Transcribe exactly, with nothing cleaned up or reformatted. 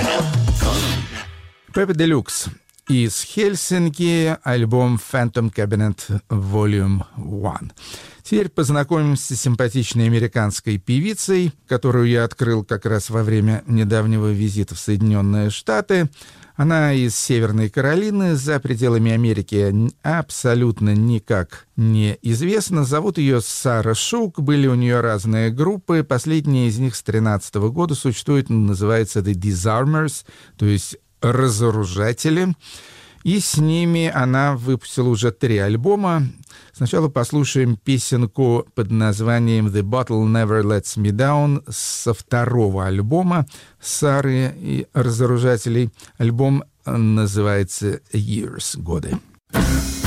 Pepe Deluxe из Хельсинки, альбом Phantom Cabinet Volume один. Теперь познакомимся с симпатичной американской певицей, которую я открыл как раз во время недавнего визита в Соединенные Штаты. Она из Северной Каролины, за пределами Америки абсолютно никак не известна. Зовут ее Сара Шук, были у нее разные группы. Последняя из них с две тысячи тринадцатого года существует, называется The Disarmers, то есть разоружатели. И с ними она выпустила уже три альбома. Сначала послушаем песенку под названием «The Bottle Never Lets Me Down» со второго альбома Сары и разоружателей. Альбом называется «Years» — «Годы».